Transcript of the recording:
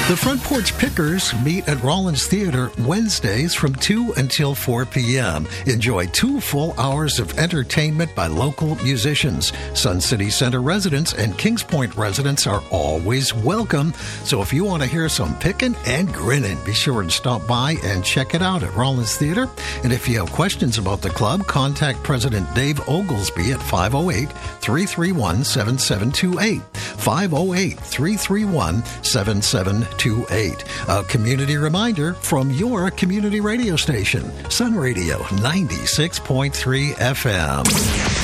The Front Porch Pickers meet at Rollins Theater Wednesdays from 2 until 4 p.m. Enjoy 2 full hours of entertainment by local musicians. Sun City Center residents and Kings Point residents are always welcome. So if you want to hear some picking and grinning, be sure to stop by and check it out at Rollins Theater. And if you have questions about the club, contact President Dave Oglesby at 508-331-7728. 508-331-7728. A community reminder from your community radio station, Sun Radio 96.3 FM.